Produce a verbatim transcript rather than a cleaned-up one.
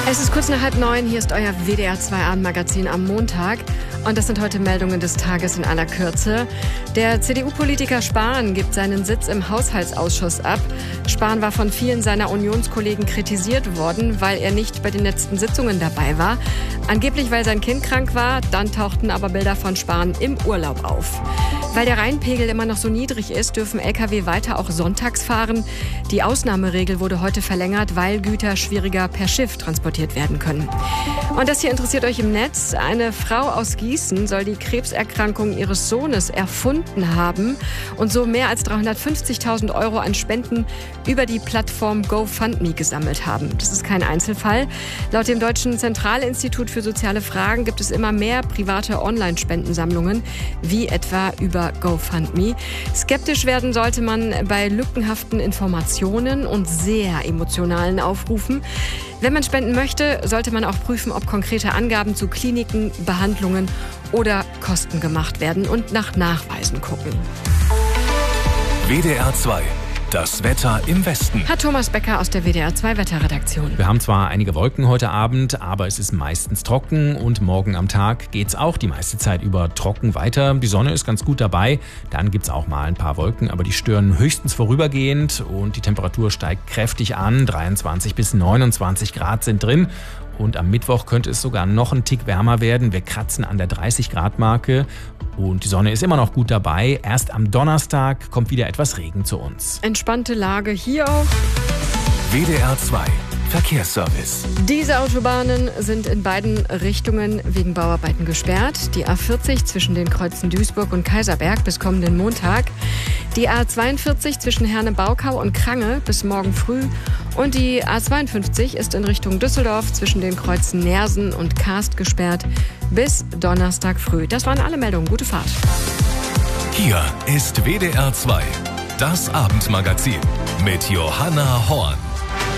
Es ist kurz nach halb neun, hier ist euer W D R zwei Abendmagazin am Montag. Und das sind heute Meldungen des Tages in aller Kürze. Der C D U-Politiker Spahn gibt seinen Sitz im Haushaltsausschuss ab. Spahn war von vielen seiner Unionskollegen kritisiert worden, weil er nicht bei den letzten Sitzungen dabei war. Angeblich, weil sein Kind krank war, dann tauchten aber Bilder von Spahn im Urlaub auf. Weil der Rheinpegel immer noch so niedrig ist, dürfen L K W weiter auch sonntags fahren. Die Ausnahmeregel wurde heute verlängert, weil Güter schwieriger per Schiff transportiert werden können. Und das hier interessiert euch im Netz. Eine Frau aus Gießen soll die Krebserkrankung ihres Sohnes erfunden haben und so mehr als dreihundertfünfzigtausend Euro an Spenden über die Plattform GoFundMe gesammelt haben. Das ist kein Einzelfall. Laut dem Deutschen Zentralinstitut für soziale Fragen gibt es immer mehr private Online-Spendensammlungen, wie etwa über GoFundMe. Skeptisch werden sollte man bei lückenhaften Informationen und sehr emotionalen Aufrufen. Wenn man spenden möchte, sollte man auch prüfen, ob konkrete Angaben zu Kliniken, Behandlungen oder Kosten gemacht werden und nach Nachweisen gucken. W D R zwei. Das Wetter im Westen. Hat Thomas Becker aus der W D R zwei Wetterredaktion. Wir haben zwar einige Wolken heute Abend, aber es ist meistens trocken und morgen am Tag geht's auch die meiste Zeit über trocken weiter. Die Sonne ist ganz gut dabei, dann gibt's auch mal ein paar Wolken, aber die stören höchstens vorübergehend und die Temperatur steigt kräftig an. dreiundzwanzig bis neunundzwanzig Grad sind drin. Und am Mittwoch könnte es sogar noch einen Tick wärmer werden. Wir kratzen an der dreißig Grad Marke und die Sonne ist immer noch gut dabei. Erst am Donnerstag kommt wieder etwas Regen zu uns. Entspannte Lage hier auch. W D R zwei Verkehrsservice. Diese Autobahnen sind in beiden Richtungen wegen Bauarbeiten gesperrt. Die A vierzig zwischen den Kreuzen Duisburg und Kaiserberg bis kommenden Montag. Die A zweiundvierzig zwischen Herne-Baukau und Krange bis morgen früh. Und die A zweiundfünfzig ist in Richtung Düsseldorf zwischen den Kreuzen Nersen und Karst gesperrt bis Donnerstag früh. Das waren alle Meldungen. Gute Fahrt. Hier ist W D R zwei, das Abendmagazin mit Johanna Horn.